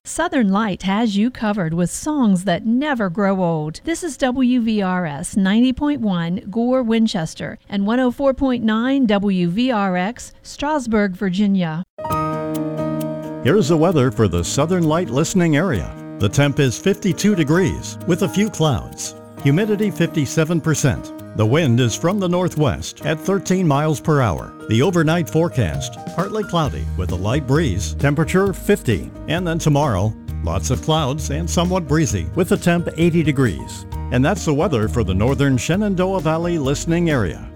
Southern Light has you covered with songs that never grow old. This is WVRS 90.1 Gore, Winchester, and 104.9 WVRX, Strasburg, Virginia. Here's the weather for the Southern Light listening area. The temp is 52 degrees with a few clouds. Humidity 57%. The wind is from the northwest at 13 miles per hour. The overnight forecast, partly cloudy with a light breeze, temperature 50. And then tomorrow, lots of clouds and somewhat breezy with a temp 80 degrees. And that's the weather for the northern Shenandoah Valley listening area.